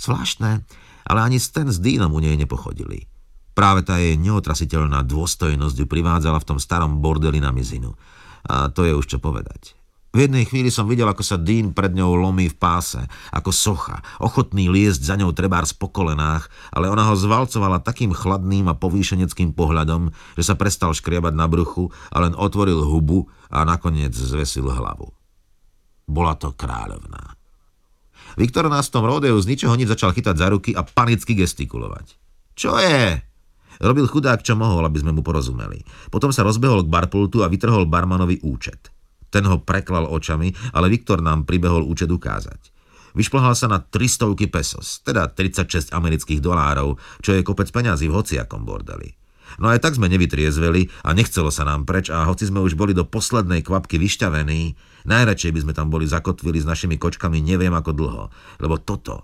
Zvláštne, ale ani Stan s Deanom u nej nepochodili. Práve tá jej neotrasiteľná dôstojnosť ju privádzala v tom starom bordeli na mizinu. A to je už čo povedať. V jednej chvíli som videl, ako sa Dean pred ňou lomí v páse, ako socha, ochotný liesť za ňou trebárs po kolenách, ale ona ho zvalcovala takým chladným a povýšeneckým pohľadom, že sa prestal škriabať na bruchu a len otvoril hubu a nakoniec zvesil hlavu. Bola to kráľovná. Viktor nás v tom ródeu z ničoho nič začal chytať za ruky a panicky gestikulovať. Čo je? Robil chudák, čo mohol, aby sme mu porozumeli. Potom sa rozbehol k barpultu a vytrhol barmanovi účet. Ten ho preklal očami, ale Viktor nám pribehol účet ukázať. Vyšplhal sa na 300 pesos, teda 36 amerických dolárov, čo je kopec peňazí v hociakom bordeli. No aj tak sme nevytriezveli a nechcelo sa nám preč a hoci sme už boli do poslednej kvapky vyšťavení, najradšej by sme tam boli zakotvili s našimi kočkami neviem ako dlho, lebo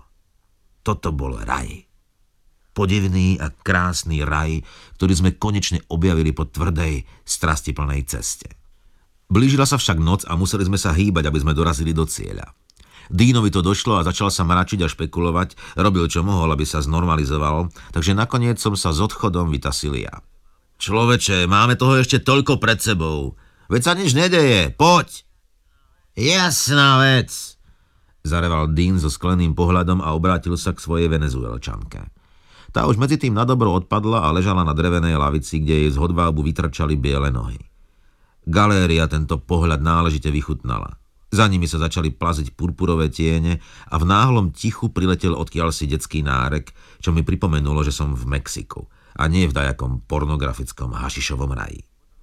toto bol raj. Podivný a krásny raj, ktorý sme konečne objavili po tvrdej, strastiplnej ceste. Blížila sa však noc a museli sme sa hýbať, aby sme dorazili do cieľa. Deanovi to došlo a začal sa mračiť a špekulovať, robil čo mohol, aby sa znormalizoval, takže nakoniec som sa s odchodom vytasil ja. Človeče, máme toho ešte toľko pred sebou. Veď sa nič nedeje, poď! Jasná vec, zareval Dean so skleným pohľadom a obrátil sa k svojej Venezuelčanke. Tá už medzi tým nadobro odpadla a ležala na drevenej lavici, kde jej z hodvábu vytrčali biele nohy. Galéria tento pohľad náležite vychutnala. Za nimi sa začali plaziť purpurové tiene a v náhlom tichu priletel odkiaľsi detský nárek, čo mi pripomenulo, že som v Mexiku a nie v dajakom pornografickom hašišovom raji.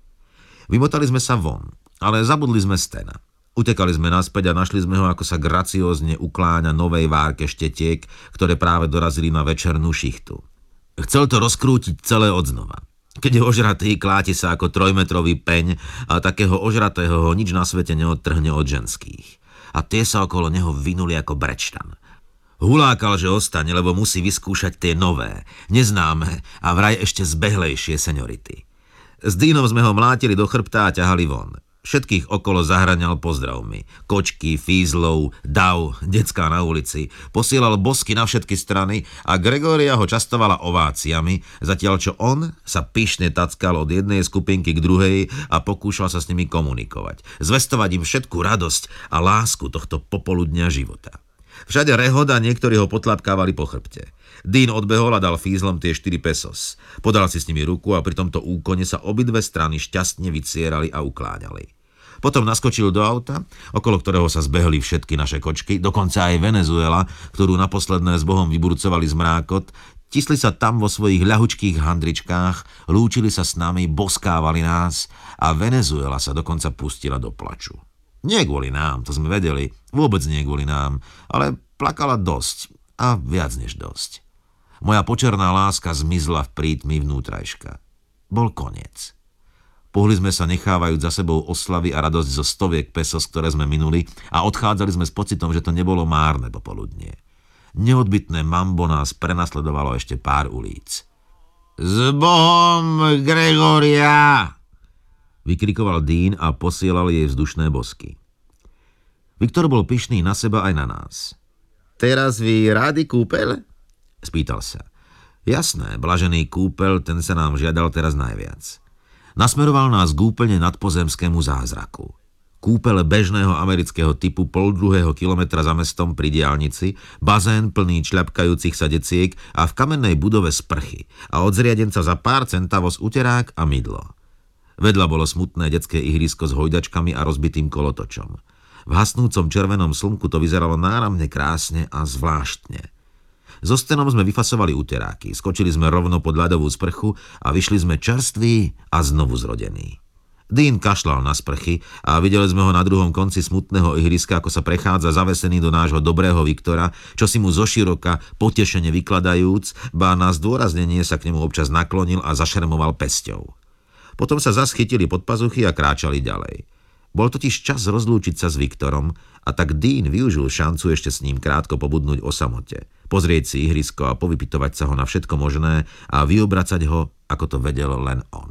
Vymotali sme sa von, ale zabudli sme Stana. Utekali sme naspäť a našli sme ho, ako sa graciózne ukláňa novej várke štetiek, ktoré práve dorazili na večernú šichtu. Chcel to rozkrútiť celé odznova. Keď je ožratý, kláti sa ako 3-metrový peň a takého ožratého ho nič na svete neodtrhne od ženských. A tie sa okolo neho vinuli ako brečtan. Hulákal, že ostane, lebo musí vyskúšať tie nové, neznáme a vraj ešte zbehlejšie seniority. S Deanom sme ho mlátili do chrbta a ťahali von. Všetkých okolo zahraňal pozdravmi. Kočky, fízlov, dav, decká na ulici. Posielal bosky na všetky strany a Gregoria ho častovala ováciami, zatiaľ čo on sa pyšne tackal od jednej skupinky k druhej a pokúšal sa s nimi komunikovať. Zvestovať im všetku radosť a lásku tohto popoludňa života. Všade rehod a niektorí ho potlapkávali po chrbte. Dean odbehol a dal fízlom tie 4 pesos. Podal si s nimi ruku a pri tomto úkone sa obidve strany šťastne vycierali a ukláňali. Potom naskočil do auta, okolo ktorého sa zbehli všetky naše kočky, dokonca aj Venezuela, ktorú na posledné s Bohom vyburcovali zmrákot, tisli sa tam vo svojich ľahučkých handričkách, lúčili sa s nami, boskávali nás a Venezuela sa dokonca pustila do plaču. Nie kvôli nám, to sme vedeli, vôbec nie kvôli nám, ale plakala dosť a viac než dosť. Moja počerná láska zmizla v prítmi vnútrajška. Bol koniec. Pohli sme sa nechávajúc za sebou oslavy a radosť zo 100 pesos, ktoré sme minuli a odchádzali sme s pocitom, že to nebolo márne popoludnie. Neodbytné mambo nás prenasledovalo ešte pár ulíc. S Bohom, Gregoria! Vykrikoval Dean a posielal jej vzdušné bosky. Viktor bol pyšný na seba aj na nás. Teraz vy rádi kúpeľ? Spýtal sa. Jasné, blažený kúpeľ, ten sa nám žiadal teraz najviac. Nasmeroval nás k úplne nadpozemskému zázraku. Kúpele bežného amerického typu 0,5 kilometra za mestom pri diaľnici, bazén plný čľapkajúcich sa deciek a v kamennej budove sprchy a od zriadenca za pár centavos uterák a mydlo. Vedľa bolo smutné detské ihrisko s hojdačkami a rozbitým kolotočom. V hasnúcom červenom slnku to vyzeralo náramne krásne a zvláštne. So Stanom sme vyfasovali uteráky, skočili sme rovno pod ľadovú sprchu a vyšli sme čerství a znovu zrodení. Dean kašľal na sprchy a videli sme ho na druhom konci smutného ihriska, ako sa prechádza zavesený do nášho dobrého Viktora, čo si mu zoširoka, potešene vykladajúc, ba na zdôraznenie sa k nemu občas naklonil a zašermoval pesťou. Potom sa zas chytili pod pazuchy a kráčali ďalej. Bol totiž čas rozlúčiť sa s Viktorom a tak Dean využil šancu ešte s ním krátko pobudnúť o samote, pozrieť si ihrisko a povypitovať sa ho na všetko možné a vyobracať ho, ako to vedel len on.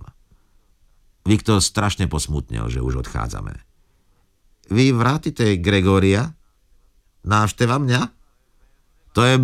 Viktor strašne posmutnel, že už odchádzame. Vy vrátite Gregoria? Návšteva mňa? To je